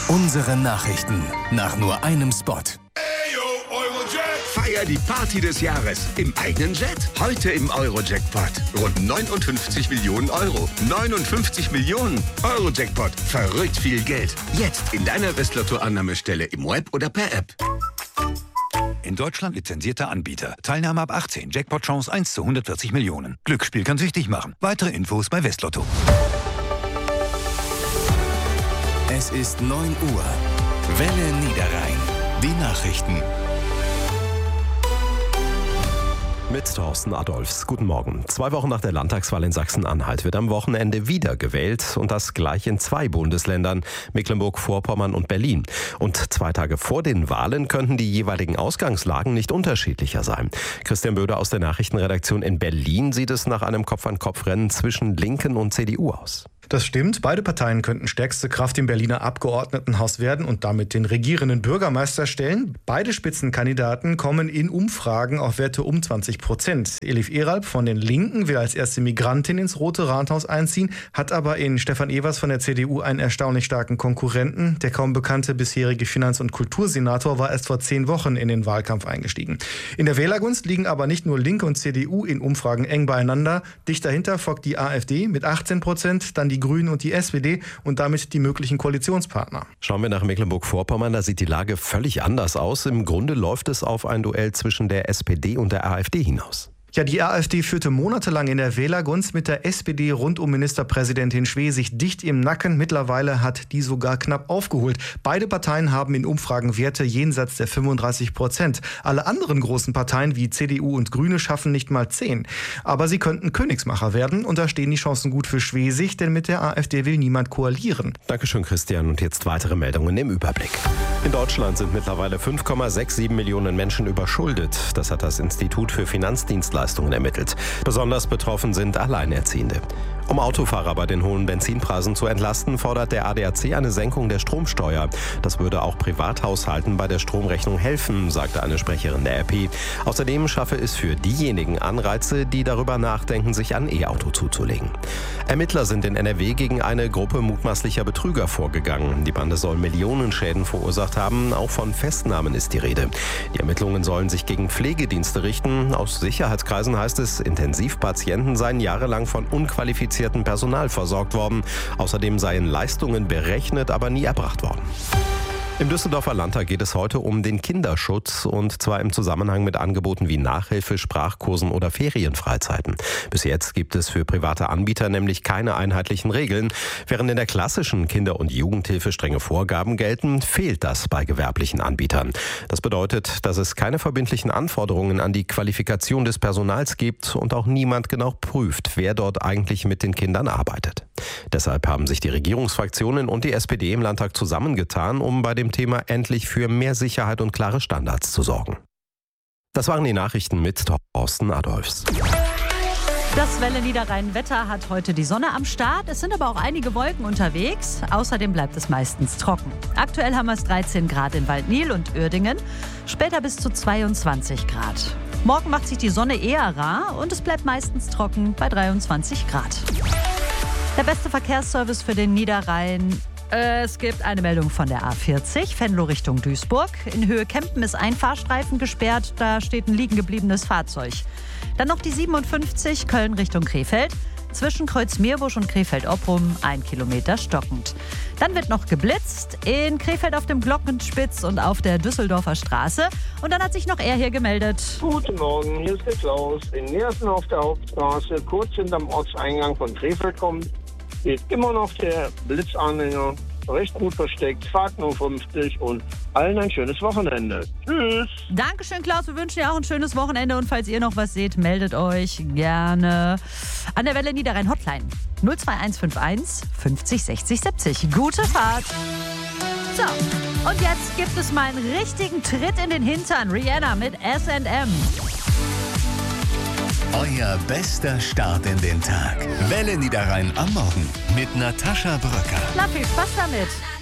Unsere Nachrichten nach nur einem Spot. Feier die Party des Jahres im eigenen Jet. Heute im Euro-Jackpot. Rund 59 Millionen Euro. 59 Millionen Euro-Jackpot. Verrückt viel Geld. Jetzt in deiner Westlotto-Annahmestelle im Web oder per App. In Deutschland lizenzierter Anbieter. Teilnahme ab 18. Jackpot-Chance 1 zu 140 Millionen. Glücksspiel kann süchtig machen. Weitere Infos bei Westlotto. Es ist 9 Uhr. Welle Niederrhein. Die Nachrichten. Mit Thorsten Adolfs. Guten Morgen. 2 Wochen nach der Landtagswahl in Sachsen-Anhalt wird am Wochenende wieder gewählt und das gleich in 2 Bundesländern, Mecklenburg-Vorpommern und Berlin. Und 2 Tage vor den Wahlen könnten die jeweiligen Ausgangslagen nicht unterschiedlicher sein. Christian Böder aus der Nachrichtenredaktion in Berlin sieht es nach einem Kopf-an-Kopf-Rennen zwischen Linken und CDU aus. Das stimmt. Beide Parteien könnten stärkste Kraft im Berliner Abgeordnetenhaus werden und damit den regierenden Bürgermeister stellen. Beide Spitzenkandidaten kommen in Umfragen auf Werte um 20%. Elif Eralp von den Linken will als erste Migrantin ins Rote Rathaus einziehen, hat aber in Stefan Evers von der CDU einen erstaunlich starken Konkurrenten. Der kaum bekannte bisherige Finanz- und Kultursenator war erst vor 10 Wochen in den Wahlkampf eingestiegen. In der Wählergunst liegen aber nicht nur Linke und CDU in Umfragen eng beieinander. Dicht dahinter folgt die AfD mit 18%, dann die Grünen und die SPD und damit die möglichen Koalitionspartner. Schauen wir nach Mecklenburg-Vorpommern, da sieht die Lage völlig anders aus. Im Grunde läuft es auf ein Duell zwischen der SPD und der AfD hinaus. Ja, die AfD führte monatelang in der Wählergunst mit der SPD rund um Ministerpräsidentin Schwesig dicht im Nacken. Mittlerweile hat die sogar knapp aufgeholt. Beide Parteien haben in Umfragen Werte jenseits der 35%. Alle anderen großen Parteien wie CDU und Grüne schaffen nicht mal 10. Aber sie könnten Königsmacher werden und da stehen die Chancen gut für Schwesig, denn mit der AfD will niemand koalieren. Dankeschön, Christian. Und jetzt weitere Meldungen im Überblick. In Deutschland sind mittlerweile 5,67 Millionen Menschen überschuldet. Das hat das Institut für Finanzdienstleistungen ermittelt. Besonders betroffen sind Alleinerziehende. Um Autofahrer bei den hohen Benzinpreisen zu entlasten, fordert der ADAC eine Senkung der Stromsteuer. Das würde auch Privathaushalten bei der Stromrechnung helfen, sagte eine Sprecherin der RP. Außerdem schaffe es für diejenigen Anreize, die darüber nachdenken, sich ein E-Auto zuzulegen. Ermittler sind in NRW gegen eine Gruppe mutmaßlicher Betrüger vorgegangen. Die Bande soll Millionenschäden verursacht haben. Auch von Festnahmen ist die Rede. Die Ermittlungen sollen sich gegen Pflegedienste richten. Aus Sicherheitskreisen heißt es, Intensivpatienten seien jahrelang von unqualifizierten Personal versorgt worden. Außerdem seien Leistungen berechnet, aber nie erbracht worden. Im Düsseldorfer Landtag geht es heute um den Kinderschutz und zwar im Zusammenhang mit Angeboten wie Nachhilfe, Sprachkursen oder Ferienfreizeiten. Bis jetzt gibt es für private Anbieter nämlich keine einheitlichen Regeln. Während in der klassischen Kinder- und Jugendhilfe strenge Vorgaben gelten, fehlt das bei gewerblichen Anbietern. Das bedeutet, dass es keine verbindlichen Anforderungen an die Qualifikation des Personals gibt und auch niemand genau prüft, wer dort eigentlich mit den Kindern arbeitet. Deshalb haben sich die Regierungsfraktionen und die SPD im Landtag zusammengetan, um bei dem Thema endlich für mehr Sicherheit und klare Standards zu sorgen. Das waren die Nachrichten mit Thorsten Adolfs. Das Welle Niederrhein-Wetter hat heute die Sonne am Start. Es sind aber auch einige Wolken unterwegs. Außerdem bleibt es meistens trocken. Aktuell haben wir es 13 Grad in Waldnil und Uerdingen. Später bis zu 22 Grad. Morgen macht sich die Sonne eher rar und es bleibt meistens trocken bei 23 Grad. Der beste Verkehrsservice für den Niederrhein. Es gibt eine Meldung von der A40, Venlo Richtung Duisburg. In Höhe Kempen ist ein Fahrstreifen gesperrt, da steht ein liegen gebliebenes Fahrzeug. Dann noch die 57, Köln Richtung Krefeld. Zwischen Kreuzmeerbusch und Krefeld-Opprum 1 Kilometer stockend. Dann wird noch geblitzt in Krefeld auf dem Glockenspitz und auf der Düsseldorfer Straße. Und dann hat sich noch er hier gemeldet. Guten Morgen, hier ist der Klaus. In Nersen auf der Hauptstraße, kurz hinterm Ortseingang von Krefeld kommt, steht immer noch der Blitzanhänger. Recht gut versteckt, Fahrt nur 50 und allen ein schönes Wochenende. Tschüss. Dankeschön, Klaus. Wir wünschen dir auch ein schönes Wochenende. Und falls ihr noch was seht, meldet euch gerne an der Welle Niederrhein Hotline 02151 50 60 70. Gute Fahrt. So, und jetzt gibt es mal einen richtigen Tritt in den Hintern. Rihanna mit S&M. Euer bester Start in den Tag. Welle Niederrhein am Morgen mit Natascha Bröcker. Na, viel Spaß damit.